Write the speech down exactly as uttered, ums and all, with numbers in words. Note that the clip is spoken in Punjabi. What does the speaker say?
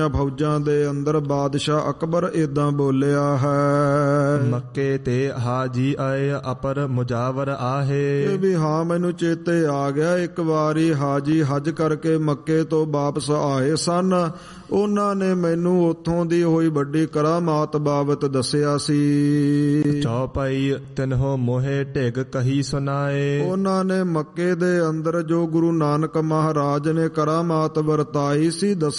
ਫੌਜਾਂ ਦੇ ਅੰਦਰ ਬਾਦਸ਼ਾਹ ਅਕਬਰ ਏਦਾਂ ਬੋਲਿਆ ਹੈ। ਮੱਕੇ ਤੇ ਹਾਜੀ ਆਏ ਅਪਰ ਮੁਜਾਵਰ ਆਹੇ। ਇਹ ਵੀ ਹਾਂ ਮੈਨੂੰ ਚੇਤੇ ਆ ਗਿਆ, ਇੱਕ ਵਾਰੀ ਹਾਜੀ ਹਜ ਕਰਕੇ ਮੱਕੇ ਤੋਂ ਵਾਪਸ ਆਏ ਸਨ। ਉਹਨਾਂ ਨੇ ਮੈਨੂੰ ਉੱਥੋਂ ਦੀ ਹੋਈ ਵੱਡੀ ਕਰਾਮਾਤ ਬਾਬਤ ਦੱਸਿਆ ਸੀ। ਚੌਪਈ ਤਿਨਹੋ ਮੋਹੇ ਢਿਗ ਕਹੀ ਸੁਨਾਏ। ਉਹਨਾਂ ਨੇ ਮੱਕੇ ਦੇ ਅੰਦਰ ਜੋ ਗੁਰੂ ਨਾਨਕ ਮਹਾਰਾਜ ਨੇ ਕਰਾਮਾਤ ਵਰਤਾਈ ਸੀ ਦੱਸ